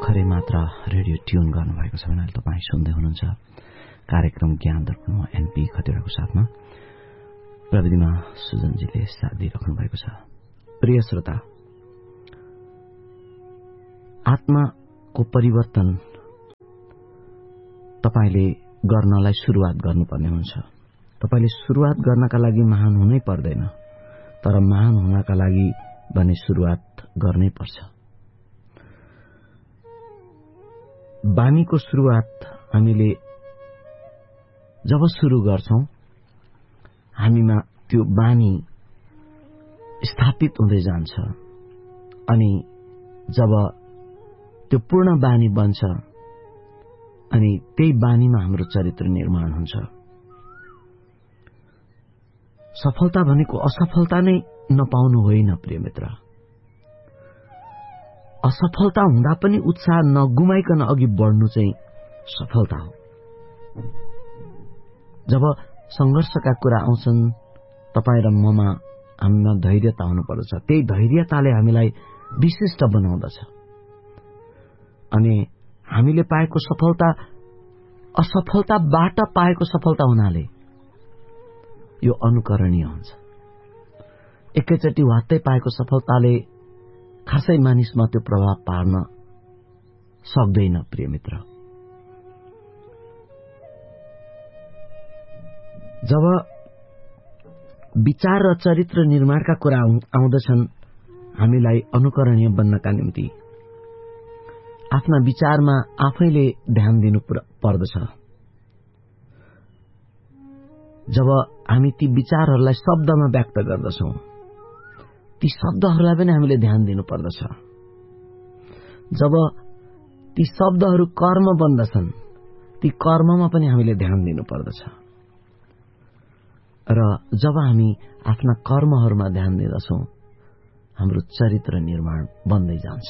भर्खरै मात्र radio tune गर्नुभएको छ भने तपाईँ सुन्दै हुनुहुन्छ कार्यक्रम ज्ञान दर्पणमा एनपी खतिवड़ाको साथमा प्रविधिमा सुजनजीले साथ दिइराख्नु भएको छ। प्रिय श्रोता, आत्माको परिवर्तन तपाईले गर्नलाई सुरुवात गर्नुपर्ने हुन्छ। तपाईले सुरुवात गर्नका लागि महान हुनै पर्दैन, तर महान हुनका लागि भने सुरुवात गर्नै पर्छ। बानीको सुरुवात हामीले जब सुरु गर्छौं, हामीमा त्यो बानी स्थापित हुँदै जान्छ अनि जब त्यो पूर्ण बानी बन्छ अनि त्यही बानीमा हाम्रो चरित्र निर्माण हुन्छ। सफलता भनेको असफलता नै नपाउनु होइन प्रिय मित्र। असफलता हुँदा पनि उत्साह नगुमाइकन अघि बढ्नु चाहिँ सफलता हो। जब संघर्षका कुरा आउँछन्, तपाईँ र ममा हामीमा धैर्यता हुनुपर्दछ। त्यही धैर्यताले हामीलाई विशिष्ट बनाउँदछ अनि हामीले पाएको सफलता असफलताबाट पाएको सफलता हुनाले यो अनुकरणीय हुन्छ। एकैचोटि वात्तै पाएको सफलताले खासै मानिसमा त्यो प्रभाव पार्न सक्दैन प्रिय मित्र। जब विचार र चरित्र निर्माणका कुरा आउँदछन्, हामीलाई अनुकरणीय बन्नका निम्ति आफ्ना विचारमा आफैले ध्यान दिनु पर्दछ। जब हामी ती विचारहरूलाई शब्दमा व्यक्त गर्दछौं, ती शब्दहरूलाई पनि हामीले ध्यान दिनु पर्दछ। जब ती शब्दहरू कर्म बन्दछन्, ती कर्ममा पनि हामीले ध्यान दिनु पर्दछ। र जब हामी आफ्ना कर्महरूमा ध्यान दिँदछौं, हाम्रो चरित्र निर्माण बन्दै जान्छ।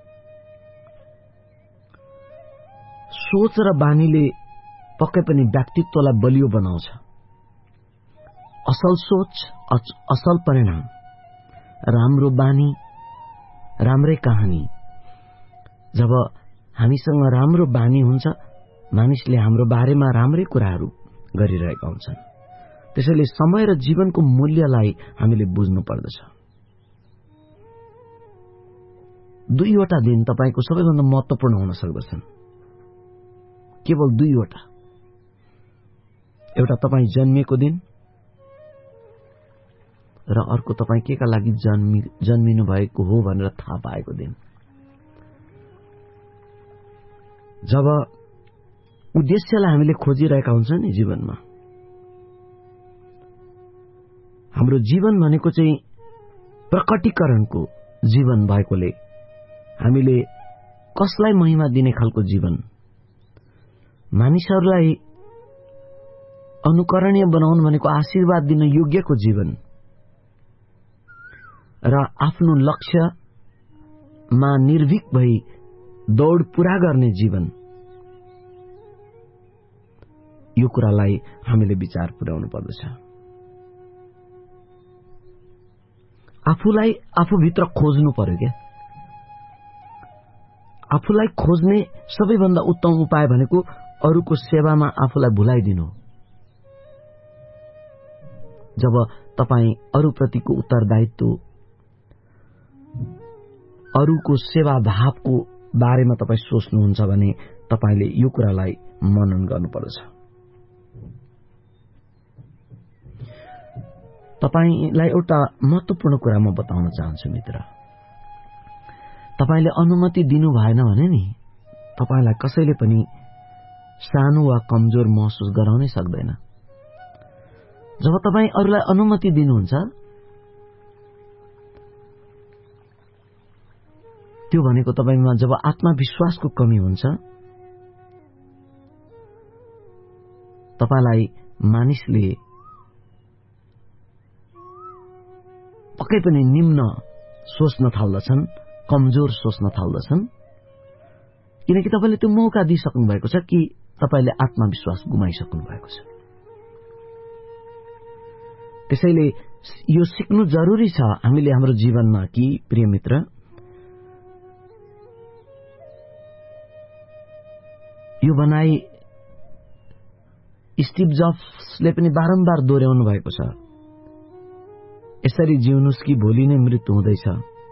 सोच र बानीले पक्कै पनि व्यक्तित्वलाई बलियो बनाउँछ। असल सोच, असल परिणाम, राम्रो बानी, राम्रै कहानी। जब हामीसँग राम्रो बानी हुन्छ, मानिसले हाम्रो बारेमा राम्रै कुराहरू गरिरहेका हुन्छन्। त्यसैले समय र जीवनको मूल्यलाई हामीले बुझ्नु पर्दछ। 2वटा दिन तपाईको सबैभन्दा महत्त्वपूर्ण हुन सक्दछन्, केवल 2वटा। एउटा तपाईँ जन्मिएको दिन र अर्को तपाईँ केका लागि जन्मिनु भएको हो भनेर थाहा पाएको दिन। जब उद्देश्यलाई हामीले खोजिरहेका हुन्छौं नि जीवनमा, हाम्रो जीवन भनेको चाहिँ प्रकटीकरणको जीवन भएकोले हामीले कसलाई महिमा दिने खालको जीवन, मानिसहरूलाई अनुकरणीय बनाउनु भनेको आशीर्वाद दिन योग्यको जीवन र आफ्नो लक्ष्यमा निर्भीक भई दौड पूरा गर्ने जीवन, यो कुरालाई हामीले विचार पुर्याउनु पर्दछ। आफूलाई आफूभित्र खोज्नु पर्यो क्या। आफूलाई खोज्ने सबैभन्दा उत्तम उपाय भनेको अरूको सेवामा आफूलाई भुलाइदिनु। जब तपाईँ अरूप्रतिको उत्तरदायित्व, अरूको सेवा भावको बारेमा तपाईँ सोच्नुहुन्छ भने तपाईले यो कुरालाई मनन गर्नुपर्छ। तपाईलाई एउटा महत्त्वपूर्ण कुरा म बताउन चाहन्छु मित्र। तपाईले अनुमति दिनु भएन भने नि तपाईलाई कसैले पनि सानो वा कमजोर महसुस गराउनै सक्दैन। जब तपाईँ अरूलाई अनुमति दिनुहुन्छ, त्यो भनेको तपाईमा जब आत्मविश्वासको कमी हुन्छ, तपाईलाई मानिसले पक्कै पनि निम्न सोच्न थाल्दछन्, कमजोर सोच्न थाल्दछन्, किनकि तपाईले त्यो मौका दिइसक्नु भएको छ कि तपाईले आत्मविश्वास गुमाइसक्नु भएको छ। त्यसैले यो सिक्नु जरुरी छ हामीले हाम्रो जीवनमा कि प्रिय मित्र, यो भनाई स्टिभ जब्सले पनि बारम्बार दोहोर्याउनु भएको छ। यसरी जिउनुस् कि भोलि नै मृत्यु हुँदैछ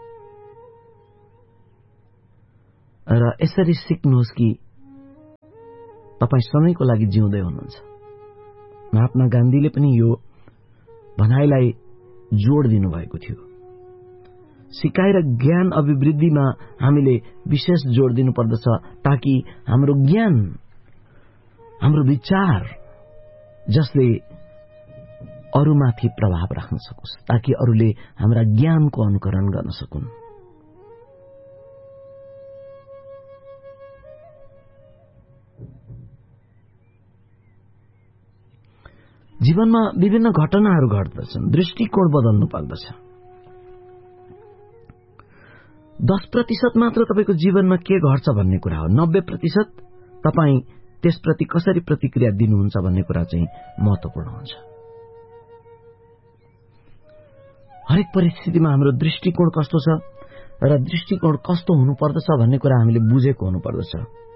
र यसरी सिक्नुहोस् कि तपाईँ सधैँको लागि जिउँदै हुनुहुन्छ। महात्मा गान्धीले पनि यो भनाइलाई जोड दिनुभएको थियो। सिकाइ र ज्ञान अभिवृद्धिमा हामीले विशेष जोड दिनुपर्दछ ताकि हाम्रो ज्ञान, हाम्रो विचार जसले अरूमाथि प्रभाव राख्न सकोस्, ताकि अरूले हाम्रा ज्ञानको अनुकरण गर्न सकुन्। जीवनमा विभिन्न घटनाहरू घट्दछन्, दृष्टिकोण बदल्नु पर्दछ। 10% मात्र तपाईको जीवनमा के घट्छ भन्ने कुरा हो। 90% तपाई त्यसप्रति कसरी प्रतिक्रिया दिनुहुन्छ भन्ने कुरा चाहिँ महत्त्वपूर्ण हुन्छ। हरेक परिस्थितिमा हाम्रो दृष्टिकोण कस्तो छ र दृष्टिकोण कस्तो हुनुपर्दछ भन्ने कुरा हामीले बुझेको हुनुपर्दछ।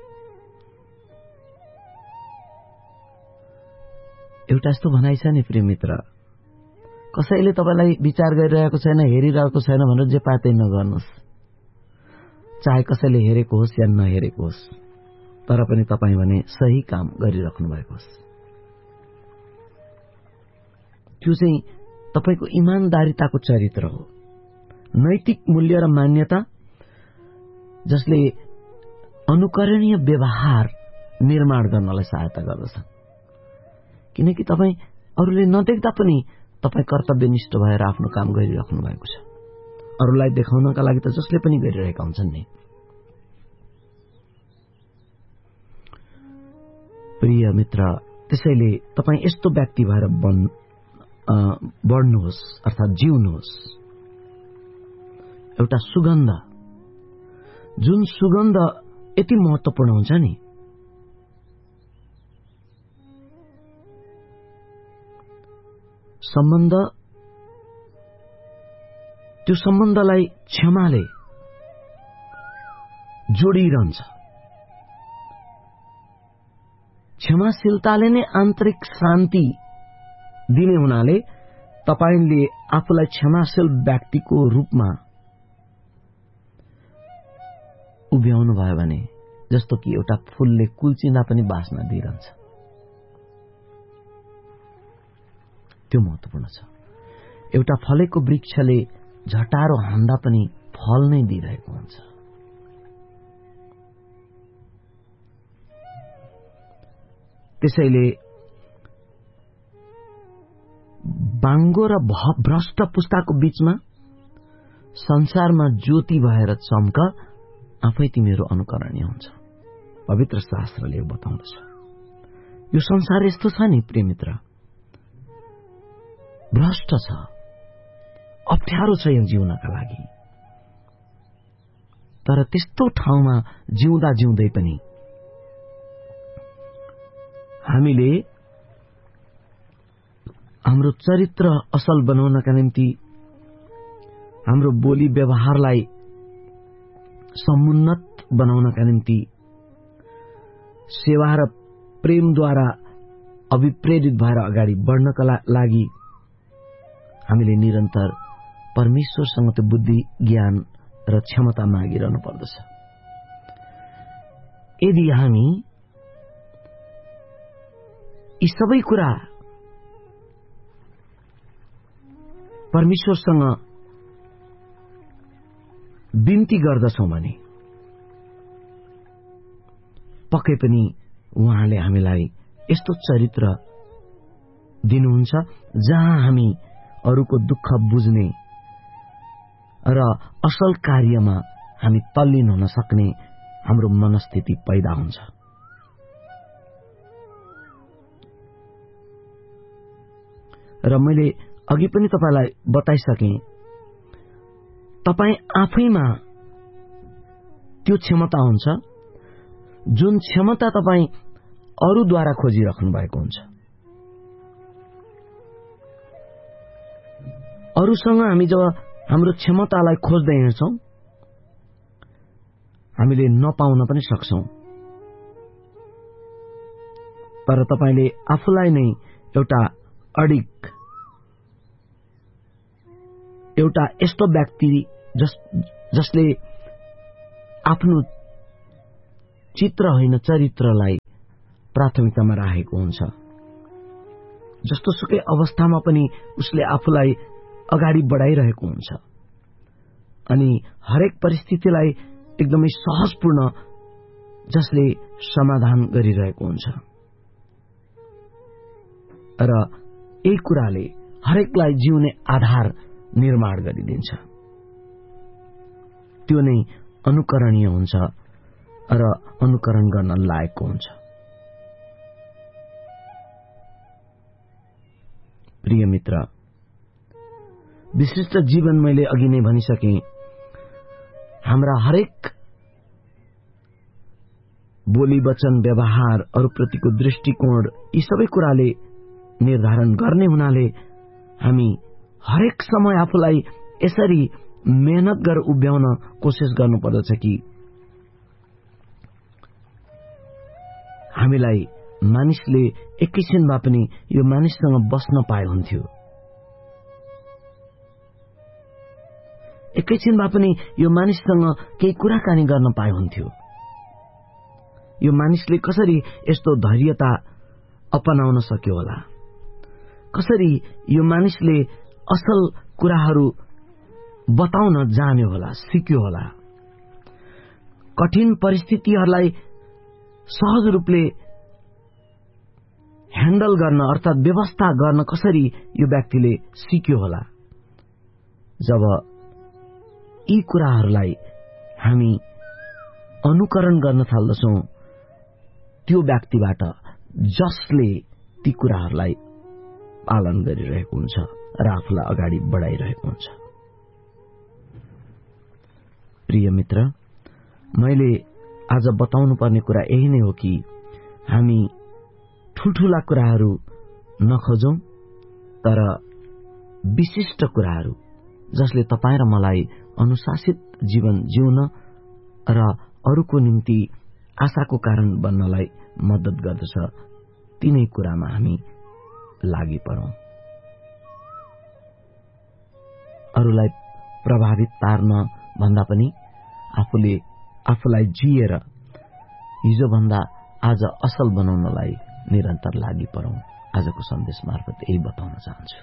एउटा यस्तो भनाइ छ नि प्रिय मित्र, कसैले तपाईलाई विचार गरिरहेको छैन, हेरिरहेको छैन भनेर जे पातै नगर्नुहोस्। चाहे कसैले हेरेको होस् या नहेरेको होस्, तर पनि तपाई भने सही काम गरिराख्नु भएको होस्। त्यो चाहिँ तपाईको इमानदारीताको चरित्र हो, नैतिक मूल्य र मान्यता जसले अनुकरणीय व्यवहार निर्माण गर्नलाई सहायता गर्दछ। किनकि तपाई अरूले नदेख्दा पनि तपाई कर्तव्यनिष्ठ भएर आफ्नो काम गरिराख्नु भएको छ। अरूलाई देखाउनका लागि त जसले पनि गरिरहेका हुन्छन् नि। प्रिय मित्र, त्यसैले तपाई यस्तो व्यक्ति भएर बढ्नुहोस् अर्थात् जिउनुहोस्। एउटा सुगन्ध, जुन सुगन्ध यति महत्त्वपूर्ण हुन्छ नि, सम्बन्ध, त्यो सम्बन्धलाई क्षमाले जोडिरहन्छ। क्षमाशीलताले नै आन्तरिक शान्ति दिने हुनाले तपाईले आफूलाई क्षमाशील व्यक्तिको रूपमा उभ्याउनु भयो भने जस्तो कि एउटा फूलले कुल्चिँदा पनि बास्ना दिइरहन्छ। त्यो महत्त्वपूर्ण छ। एउटा फलेको वृक्षले झटारो हान्दा पनि फल नै दिइरहेको हुन्छ। त्यसैले बाङ्गो र भ्रष्ट पुस्ताको बीचमा संसारमा ज्योति भएर चम्क, आफै तिमीहरू अनुकरणीय हुन्छ। पवित्र शास्त्रले बताउँदछ। यो संसार यस्तो छ नि प्रिय मित्र, भ्रष्ट छ, अप्ठ्यारो छ यो जिउनका लागि। तर त्यस्तो ठाउँमा जिउँदा जिउँदै पनि हामीले हाम्रो चरित्र असल बनाउनका निम्ति, हाम्रो बोली व्यवहारलाई समुन्नत बनाउनका निम्ति, सेवा र प्रेमद्वारा अभिप्रेरित भएर अगाडि बढ्नका लागि हामीले निरन्तर परमेश्वरसँग त्यो बुद्धि, ज्ञान र क्षमता मागिरहनु पर्दछ। यदि हामी यी सबै कुरा परमेश्वरसँग बिन्ती गर्दछौं भने पक्कै पनि उहाँले हामीलाई यस्तो चरित्र दिनुहुन्छ जहाँ हामी अरूको दुःख बुझ्ने र असल कार्यमा हामी तल्लीन हुन सक्ने हाम्रो मनस्थिति पैदा हुन्छ। र मैले अघि पनि तपाईलाई बताइसके, तपाई आफैमा त्यो क्षमता हुन्छ जुन क्षमता तपाई अरूद्वारा खोजिराख्नु भएको हुन्छ। अरूसँग हामी जब हाम्रो क्षमतालाई खोज्दै हिँड्छौं, हामीले नपाउन पनि सक्छौं। तर तपाईले आफूलाई नै एउटा अडिक, एउटा यस्तो व्यक्ति जसले आफ्नो चित्र होइन चरित्रलाई प्राथमिकतामा राखेको हुन्छ। जस्तो सुकै अवस्थामा पनि उसले आफूलाई अगाडि बढाइरहेको हुन्छ अनि हरेक परिस्थितिलाई एकदमै सहजपूर्ण जसले समाधान गरिरहेको हुन्छ र यही कुराले हरेकलाई जिउने आधार निर्माण गरिदिन्छ। त्यो नै अनुकरणीय हुन्छ र अनुकरण गर्न लायकको हुन्छ। प्रिय मित्र, विशिष्ट जीवन मैले अघि नै भनिसके, हाम्रा हरेक बोली वचन व्यवहार अरूप्रतिको दृष्टिकोण यी सबै कुराले निर्धारण गर्ने हुनाले हामी हरेक समय आफूलाई यसरी मेहनत गरेर उभ्याउन कोसिस गर्नुपर्दछ कि हामीलाई मानिसले एकैछिनमा पनि यो मानिससँग बस्न पाए हुन्थ्यो, एकैछिनमा पनि यो मानिससँग केही कुराकानी गर्न पाए हुन्थ्यो। यो मानिसले कसरी यस्तो धैर्यता अपनाउन सक्यो होला, कसरी यो मानिसले असल कुराहरू बताउन जान्यो होला, सिक्यो होला, कठिन परिस्थितिहरूलाई सहज रूपले ह्यान्डल गर्न अर्थात व्यवस्था गर्न कसरी यो व्यक्तिले सिक्यो होला। जब यी कुराहरूलाई हामी अनुकरण गर्न थाल्दछौं त्यो व्यक्तिबाट जसले ती कुराहरूलाई पालन गरिरहेको हुन्छ र आफूलाई अगाडि बढाइरहेको हुन्छ। प्रिय मित्र, मैले आज बताउनु पर्ने कुरा यही नै हो कि हामी ठूठूला कुराहरू नखोजौं, तर विशिष्ट कुराहरू जसले तपाईं र मलाई अनुशासित जीवन जिउन र अरूको निम्ति आशाको कारण बन्नलाई मद्दत गर्दछ, तिनै कुरामा हामी लागि परौं। अरूलाई प्रभावित पार्न भन्दा पनि आफूलाई जिएर हिजो भन्दा आज असल बनाउनलाई निरन्तर लागि परौं। आजको सन्देश मार्फत यही बताउन चाहन्छु।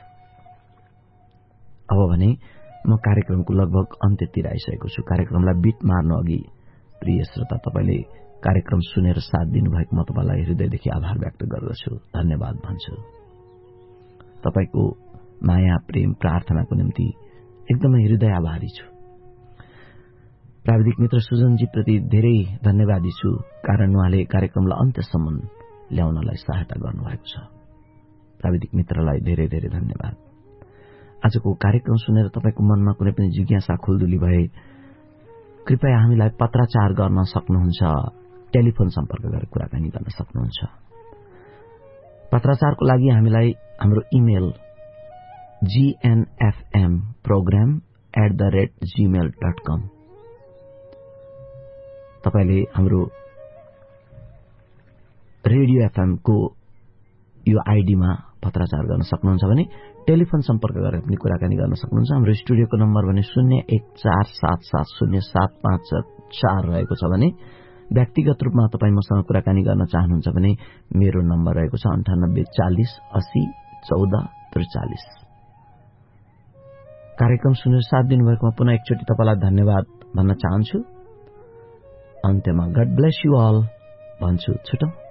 अब भने म कार्यक्रमको लगभग अन्त्यतिर आइसकेको छु। कार्यक्रमलाई बिट मार्न अघि प्रिय श्रोता, तपाईले कार्यक्रम सुनेर साथ दिनुभएको म तपाईलाई हृदयदेखि आभार व्यक्त गर्दछु, धन्यवाद भन्छु। तपाईको माया प्रेम प्रार्थनाको निम्ति एकदमै हृदय आभारी छु। प्राविधिक मित्र सुजनजी प्रति धेरै धन्यवादी छु, कारण उहाँले कार्यक्रमलाई अन्त्यसम्म ल्याउनलाई सहायता गर्नुभएको छ। प्राविधिक मित्रलाई धेरै धेरै धन्यवाद। आजको कार्यक्रम सुनेर तपाईको मनमा कुनै पनि जिज्ञासा खुल्दुली भए कृपया हामीलाई पत्राचार गर्न सक्नुहुन्छ, टेलिफोन सम्पर्क गरेर कुराकानी गर्न सक्नुहुन्छ। पत्राचारको लागि हामीलाई हाम्रो इमेल gnfmprogram@gmail.com, तपाईले हाम्रो रेडियो एफएम को यो आईडीमा पत्राचार गर्न सक्नुहुन्छ भने टेलिफोन सम्पर्क गरेर पनि कुराकानी गर्न सक्नुहुन्छ। हाम्रो स्टुडियोको नम्बर भने 0147707554 रहेको छ भने व्यक्तिगत रूपमा तपाई मसँग कुराकानी गर्न चाहनुहुन्छ भने मेरो नम्बर रहेको छ 9840801443। कार्यक्रम सुनेर साथ दिनुभएकोमा पुनः एकचोटि तपाईलाई धन्यवाद भन्न चाहन्छु। अन्त्यमा गड ब्लेस यू अल भन्छु। छुटौं।